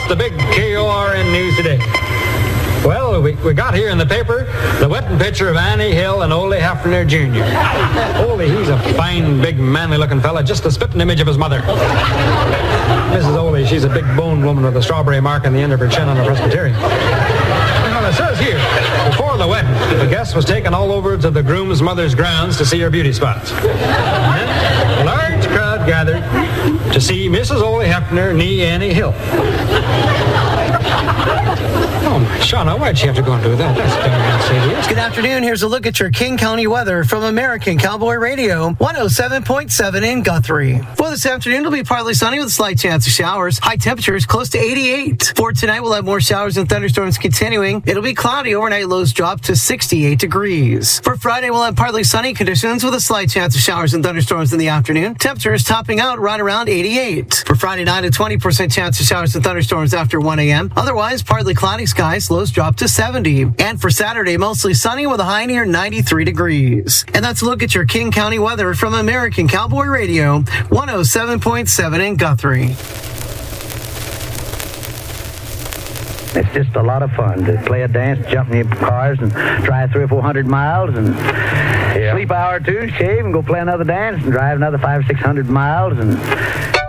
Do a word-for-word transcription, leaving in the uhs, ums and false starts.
what's the big K O R N news today? Well, we, we got here in the paper the wetting picture of Annie Hill and Ole Hefner Junior Ole, he's a fine, big, manly-looking fella, just a spitting image of his mother. Missus Ole, she's a big-boned woman with a strawberry mark on the end of her chin on a Presbyterian. Well, it says here, before the wedding, the guest was taken all over to the groom's mother's grounds to see her beauty spots. And then a large crowd gathered to see Missus Ole Hefner knee Annie Hill. Oh, my Shauna, why'd she have to go and do that? That's darn insidious. Good afternoon. Here's a look at your King County weather from American Cowboy Radio, one oh seven point seven in Guthrie. For this afternoon, it'll be partly sunny with a slight chance of showers. High temperatures close to eighty-eight. For tonight, we'll have more showers and thunderstorms continuing. It'll be cloudy. Overnight lows drop to sixty-eight degrees. For Friday, we'll have partly sunny conditions with a slight chance of showers and thunderstorms in the afternoon. Temperatures topping out right around eighty-eight. For Friday night, a twenty percent chance of showers and thunderstorms after one a.m. Otherwise, partly cloudy skies, lows drop to seventy. And for Saturday, mostly sunny with a high near ninety-three degrees. And that's a look at your King County weather from American Cowboy Radio, one oh seven point seven in Guthrie. It's just a lot of fun to play a dance, jump in your cars and drive three or four hundred miles and yeah. sleep an hour or two, shave and go play another dance and drive another five or six hundred miles and